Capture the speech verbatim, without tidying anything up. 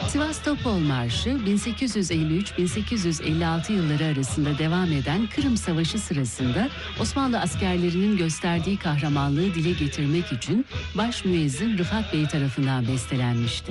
Sivastopol Marşı bin sekiz yüz elli üç bin sekiz yüz elli altı yılları arasında devam eden Kırım Savaşı sırasında Osmanlı askerlerinin gösterdiği kahramanlığı dile getirmek için Baş Müezzin Rıfat Bey tarafından bestelenmişti.